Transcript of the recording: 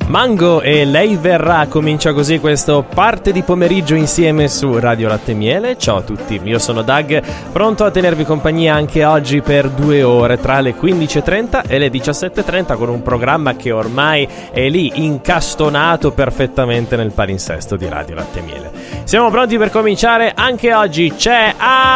Mango e Lei verrà, comincia così questo parte di pomeriggio insieme su Radio Latte e Miele. Ciao a tutti, io sono Doug, pronto a tenervi compagnia anche oggi per 2 ore tra le 15.30 e le 17.30 con un programma che ormai è lì incastonato perfettamente nel palinsesto di Radio Latte e Miele. Siamo pronti per cominciare, anche oggi c'è